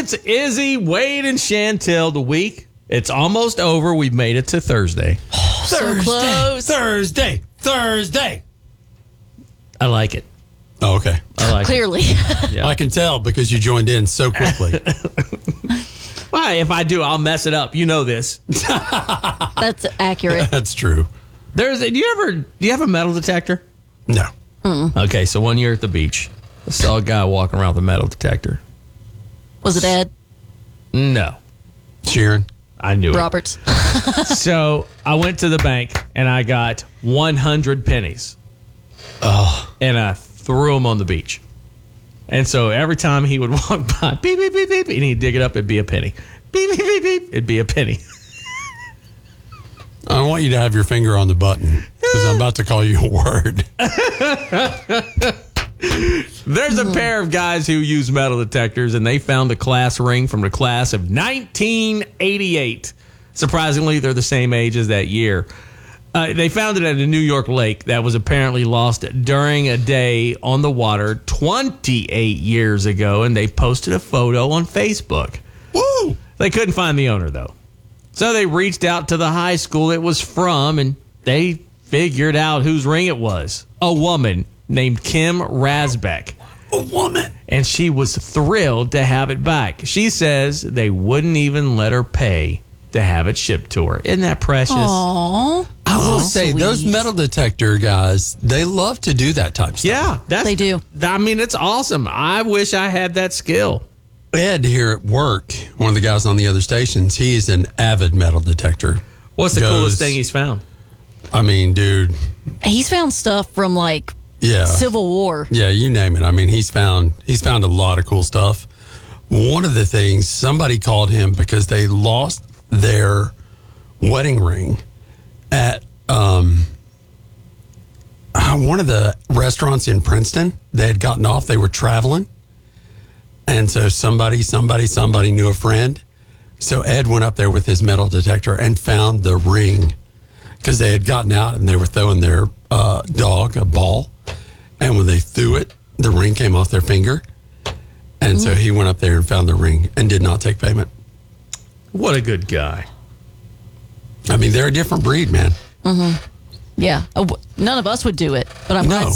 It's Izzy, Wade, and Chantel. The week, it's almost over. We've made it to Thursday. So close. Thursday. I like it. Oh, okay. I like Clearly. Yeah. I can tell because you joined in so quickly. Why? If I do, I'll mess it up. You know this. That's accurate. That's true. Do you have a metal detector? No. Okay, so one year at the beach, I saw a guy walking around with a metal detector. Was it Ed No, Sharon. I knew Roberts? it. So I went to the bank and I got 100 pennies. Oh. And I threw them on the beach. And so every time he would walk by, beep, beep, beep, beep, and he'd dig it up, it'd be a penny. Beep, beep, beep, beep, it'd be a penny. I want you to have your finger on the button because I'm about to call you a word. There's a pair of guys who use metal detectors, and they found a class ring from the class of 1988. Surprisingly, they're the same age as that year. They found it at a New York lake that was apparently lost during a day on the water 28 years ago, and they posted a photo on Facebook. Woo! They couldn't find the owner, though. So they reached out to the high school it was from, and they figured out whose ring it was. A woman named Kim Rasbeck. A woman. And she was thrilled to have it back. She says they wouldn't even let her pay to have it shipped to her. Isn't that precious? Aww. I will say, sweet. those metal detector guys, they love to do that type of stuff. Yeah, They do. I mean, it's awesome. I wish I had that skill. Ed here at work, one of the guys on the other stations, he's an avid metal detector. What's the coolest thing he's found? I mean, dude. He's found stuff from like Yeah. Civil War. Yeah, you name it. I mean, he's found a lot of cool stuff. One of the things, somebody called him because they lost their wedding ring at one of the restaurants in Princeton. They had gotten off. They were traveling. And so somebody knew a friend. So Ed went up there with his metal detector and found the ring because they had gotten out and they were throwing their dog a ball. And when they threw it, the ring came off their finger. And so he went up there and found the ring and did not take payment. What a good guy. I mean, they're a different breed, man. Yeah. None of us would do it, but I'm glad No.